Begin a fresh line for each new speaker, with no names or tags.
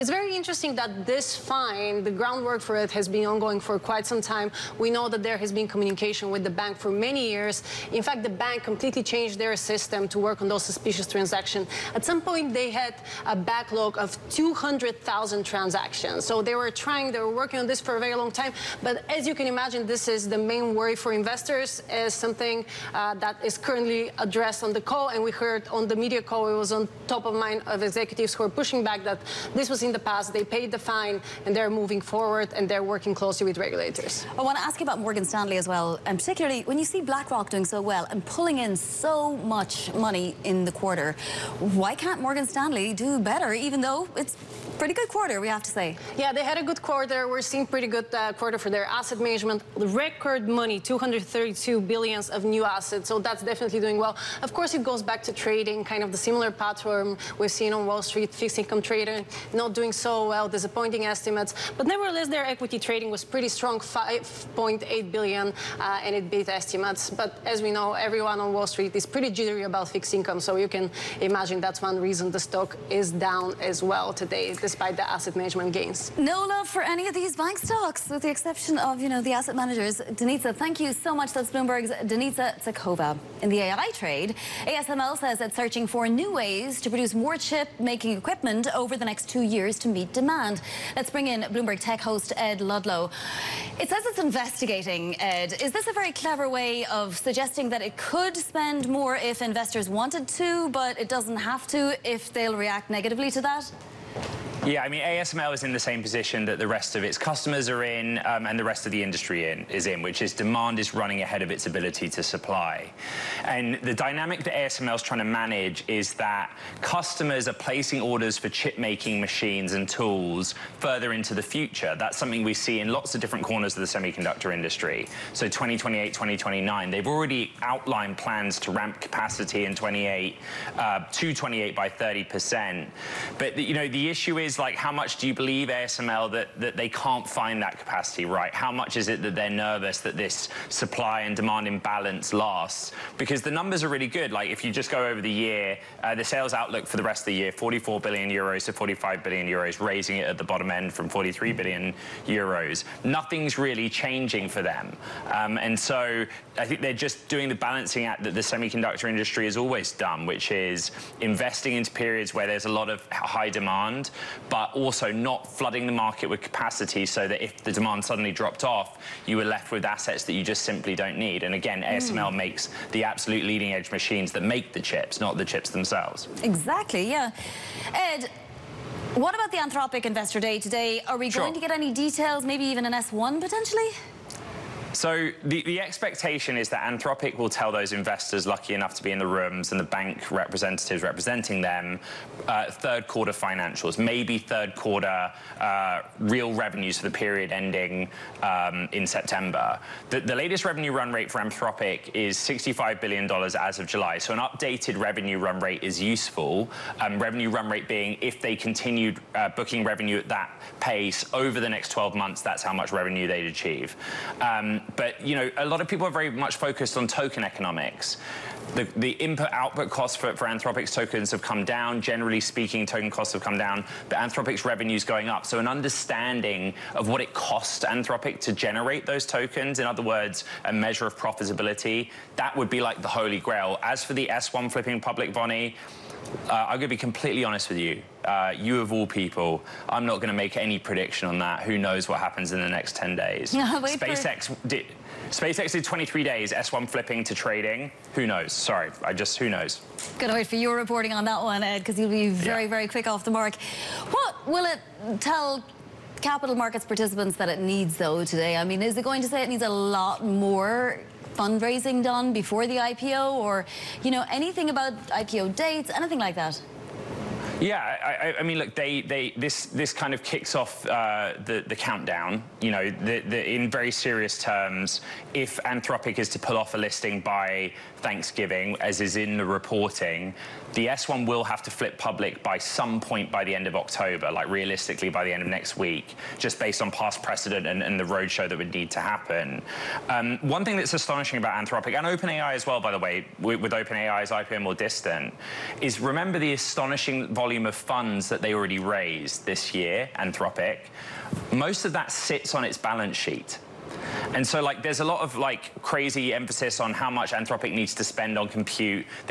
It's very interesting that this fine, the groundwork for it has been ongoing for quite some time. We know that there has been communication with the bank for many years. In fact, the bank completely changed their system to work on those suspicious transactions. At some point, they had a backlog of 200,000 transactions. So they were working on this for a very long time. But as you can imagine, this is the main worry for investors, as something that is currently addressed on the call. And we heard on the media call, it was on top of mind of executives who are pushing back that this was in the past, they paid the fine, and they're moving forward, and they're working closely with regulators.
I want to ask you about Morgan Stanley as well, and particularly when you see BlackRock doing so well and pulling in so much money in the quarter, why can't Morgan Stanley do better, even though it's a pretty good quarter, we have to say?
Yeah, they had a good quarter. We're seeing pretty good quarter for their asset management. Record money, 232 billion of new assets, so that's definitely doing well. Of course, it goes back to trading, kind of the similar pattern we've seen on Wall Street, fixed income trading, not doing so well, disappointing estimates. But nevertheless, their equity trading was pretty strong, 5.8 billion, and it beat estimates. But as we know, everyone on Wall Street is pretty jittery about fixed income, so you can imagine that's one reason the stock is down as well today, despite the asset management gains.
No love for any of these bank stocks, with the exception of, you know, the asset managers. Denitsa, thank you so much. That's Bloomberg's Denitsa Tsakova. In the AI trade, ASML says it's searching for new ways to produce more chip-making equipment over the next 2 years to meet demand. Let's bring in Bloomberg Tech host Ed Ludlow. It says it's investigating, Ed. Is this a very clever way of suggesting that it could spend more if investors wanted to, but it doesn't have to if they'll react negatively to that?
Yeah, I mean, ASML is in the same position that the rest of its customers are in, and the rest of the industry is in, which is demand is running ahead of its ability to supply. And the dynamic that ASML is trying to manage is that customers are placing orders for chip-making machines and tools further into the future. That's something we see in lots of different corners of the semiconductor industry. So 2028, 2029, they've already outlined plans to ramp capacity in 28 to 28 by 30%. But, you know, the issue is, like, how much do you believe ASML that they can't find that capacity, right? How much is it that they're nervous that this supply and demand imbalance lasts? Because the numbers are really good. Like, if you just go over the year, the sales outlook for the rest of the year, 44 billion euros to 45 billion euros, raising it at the bottom end from 43 billion euros. Nothing's really changing for them. And so I think they're just doing the balancing act that the semiconductor industry has always done, which is investing into periods where there's a lot of high demand, but also not flooding the market with capacity so that if the demand suddenly dropped off, you were left with assets that you just simply don't need. And again, ASML makes the absolute leading edge machines that make the chips, not the chips themselves.
Exactly, yeah. Ed, what about the Anthropic Investor Day today? Are we going to get any details, maybe even an S1 potentially?
So the expectation is that Anthropic will tell those investors lucky enough to be in the rooms and the bank representatives representing them third quarter financials, maybe third quarter real revenues for the period ending in September. The latest revenue run rate for Anthropic is $65 billion as of July. So an updated revenue run rate is useful. Revenue run rate being if they continued booking revenue at that pace over the next 12 months, that's how much revenue they'd achieve. But, you know, a lot of people are very much focused on token economics. The input-output costs for Anthropic's tokens have come down. Generally speaking, token costs have come down, but Anthropic's revenue is going up. So an understanding of what it costs Anthropic to generate those tokens, in other words, a measure of profitability, that would be like the holy grail. As for the S1 flipping public, Bonnie, I'm going to be completely honest with you. You of all people, I'm not going to make any prediction on that. Who knows what happens in the next 10 days? SpaceX did 23 days, S1 flipping to trading. Who knows? Sorry, who knows?
Gonna wait for your reporting on that one, Ed, because you'll be very, very quick off the mark. What will it tell capital markets participants that it needs, though, today? I mean, is it going to say it needs a lot more fundraising done before the IPO, or, you know, anything about IPO dates, anything like that?
Yeah, I mean, look, this kind of kicks off the countdown. You know, in very serious terms, if Anthropic is to pull off a listing by Thanksgiving, as is in the reporting, the S1 will have to flip public by some point by the end of October, like realistically by the end of next week, just based on past precedent and the roadshow that would need to happen. One thing that's astonishing about Anthropic, and OpenAI as well, by the way, with OpenAI's IPO more distant, is remember the astonishing volume volume of funds that they already raised this year, Anthropic, most of that sits on its balance sheet. And so, like, there's a lot of, like, crazy emphasis on how much Anthropic needs to spend on compute.